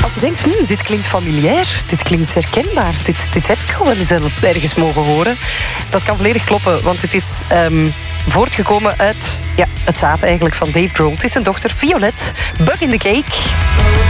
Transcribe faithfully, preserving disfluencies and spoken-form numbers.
Als je denkt, hm, dit klinkt familiair, dit klinkt herkenbaar, dit, dit heb ik al wel eens ergens mogen horen. Dat kan volledig kloppen, want het is um, voortgekomen uit ja, het zaad eigenlijk van Dave Grohl. Het is zijn dochter Violet, Bug in the Cake.